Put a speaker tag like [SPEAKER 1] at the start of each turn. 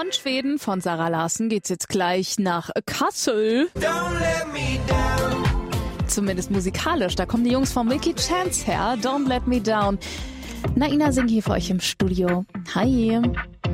[SPEAKER 1] Von Schweden, von Zara Larsson, geht's jetzt gleich nach Kassel.
[SPEAKER 2] Don't let me down.
[SPEAKER 1] Zumindest musikalisch. Da kommen die Jungs von Milky Chance her. Don't Let Me Down. Naina singt hier für euch im Studio. Hi.